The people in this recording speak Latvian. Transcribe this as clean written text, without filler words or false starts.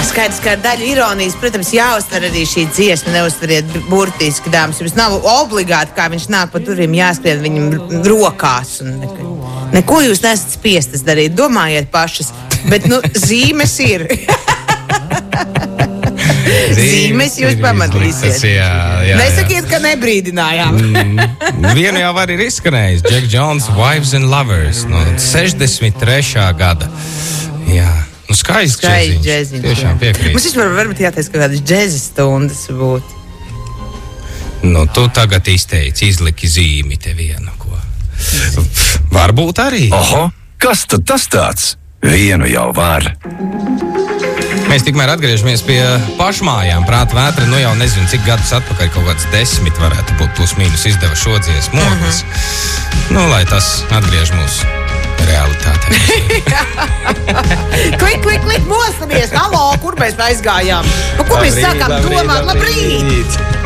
Skaidrs, ka ar daļu ironijas, protams, jāuztver arī šī dziesma, neuztveriet burtiski, dāmas. Jums nav obligāti, kā viņš nāk pa durvīm, jāskrien viņam rokās. Neko jūs nesat spiestas darīt, domājiet pašas, bet, zīmes ir. Zīmes jūs pamatīsiet. Jā. Nesakiet, ka nebrīdinājām. Vienu jau var ir izskanējis. Jack Jones, Wives and Lovers no 63. gada. Jā. Skaists džeziņš. Tiešām piekrīt. Mums vispār varbūt jāteic, ka kādas džezi stundas būtu. Tu tagad izteici, izliki zīmi te vienu, ko. Varbūt arī. Oho, kas tad tas tāds? Vienu jau var. Mēs tikmēr atgriežamies pie pašmājām. Prāta vētra, jau nezinu, cik gadus atpakaļ, kaut kāds 10 varētu būt plus mīnus izdeva šo dziesmu Moglis. Lai tas atgriež mūsu realitātē. Klik, mostamies! Halo, kur mēs aizgājām? Pa ko mēs sākām domāt? Labrīt!